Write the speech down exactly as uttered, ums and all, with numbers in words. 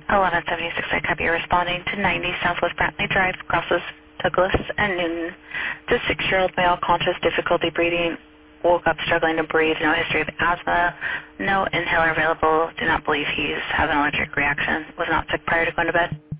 eleven seventy-six, I copy. You're responding to ninety Southwest Brantley Drive, crosses Douglas and Newton. This six-year-old male, conscious, difficulty breathing, woke up struggling to breathe, no history of asthma, no inhaler available, do not believe he's having an allergic reaction, was not sick prior to going to bed.